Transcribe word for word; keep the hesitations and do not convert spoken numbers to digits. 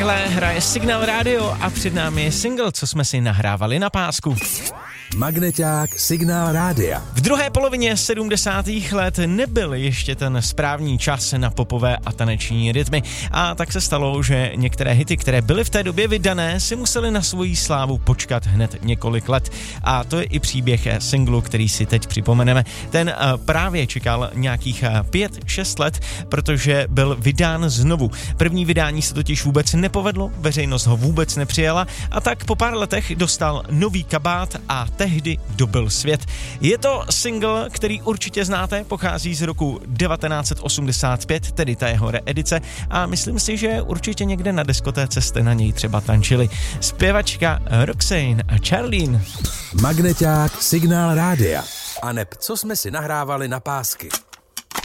takhle hraje Signál Radio a před námi je single, co jsme si nahrávali na pásku. Magneťák Signál Rádia. V druhé polovině sedmdesátých let nebyl ještě ten správný čas na popové a taneční rytmy a tak se stalo, že některé hity, které byly v té době vydané, si museli na svoji slávu počkat hned několik let a to je i příběh singlu, který si teď připomeneme. Ten právě čekal nějakých pět šest let, protože byl vydán znovu. První vydání se totiž vůbec nepovedlo, veřejnost ho vůbec nepřijala a tak po pár letech dostal nový kabát a tehdy dobyl svět. Je to single, který určitě znáte, pochází z roku devatenáct set osmdesát pět, tedy ta jeho reedice a myslím si, že určitě někde na diskotéce jste na něj třeba tančili. Zpěvačka Roxane a Charlene. Magneťák Signál Rádia. A neb co jsme si nahrávali na pásky.